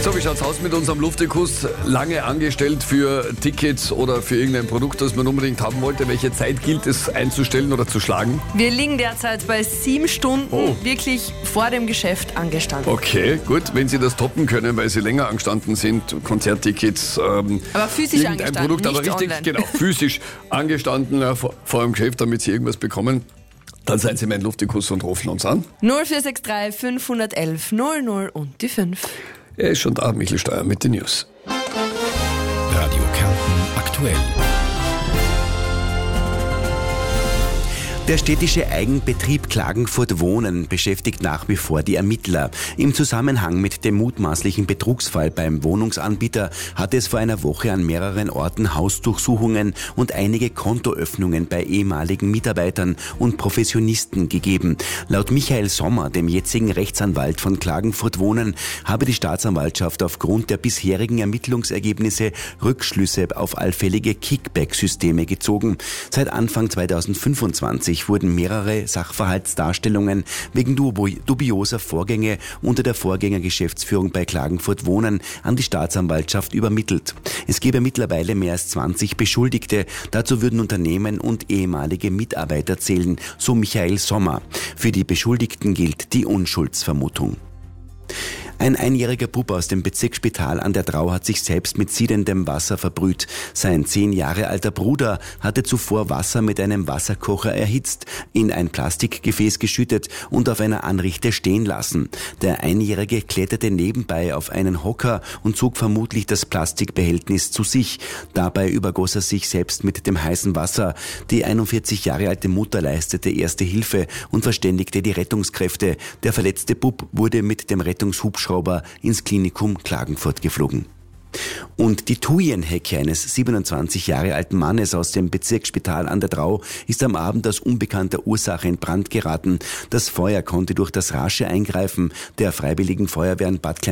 So, wie schaut's aus mit unserem Luftikus? Lange angestellt für Tickets oder für irgendein Produkt, das man unbedingt haben wollte. Welche Zeit gilt es einzustellen oder zu schlagen? Wir liegen derzeit bei 7 Stunden wirklich vor dem Geschäft angestanden. Okay, gut. Wenn Sie das toppen können, weil Sie länger angestanden sind, Konzerttickets, Aber physisch angestanden, Produkt, aber nicht richtig, online. genau, physisch angestanden vor dem Geschäft, damit Sie irgendwas bekommen. Dann seien Sie mein Luftikus und rufen uns an. 0463 511 00 und die 5. Er ist schon da, Michael Steuer mit den News. Radio Kärnten aktuell. Der städtische Eigenbetrieb Klagenfurt Wohnen beschäftigt nach wie vor die Ermittler. Im Zusammenhang mit dem mutmaßlichen Betrugsfall beim Wohnungsanbieter hat es vor einer Woche an mehreren Orten Hausdurchsuchungen und einige Kontoöffnungen bei ehemaligen Mitarbeitern und Professionisten gegeben. Laut Michael Sommer, dem jetzigen Rechtsanwalt von Klagenfurt Wohnen, habe die Staatsanwaltschaft aufgrund der bisherigen Ermittlungsergebnisse Rückschlüsse auf allfällige Kickback-Systeme gezogen. Seit Anfang 2025 wurden mehrere Sachverhaltsdarstellungen wegen dubioser Vorgänge unter der Vorgängergeschäftsführung bei Klagenfurt Wohnen an die Staatsanwaltschaft übermittelt. Es gebe mittlerweile mehr als 20 Beschuldigte. Dazu würden Unternehmen und ehemalige Mitarbeiter zählen, so Michael Sommer. Für die Beschuldigten gilt die Unschuldsvermutung. Ein einjähriger Bub aus dem Bezirksspital an der Drau hat sich selbst mit siedendem Wasser verbrüht. Sein 10 Jahre alter Bruder hatte zuvor Wasser mit einem Wasserkocher erhitzt, in ein Plastikgefäß geschüttet und auf einer Anrichte stehen lassen. Der Einjährige kletterte nebenbei auf einen Hocker und zog vermutlich das Plastikbehältnis zu sich. Dabei übergoss er sich selbst mit dem heißen Wasser. Die 41 Jahre alte Mutter leistete erste Hilfe und verständigte die Rettungskräfte. Der verletzte Bub wurde mit dem Rettungshubschrauber ins Klinikum Klagenfurt geflogen. Und die Thujenhecke eines 27 Jahre alten Mannes aus dem Bezirksspital an der Drau ist am Abend aus unbekannter Ursache in Brand geraten. Das Feuer konnte durch das rasche Eingreifen der Freiwilligen Feuerwehren Bad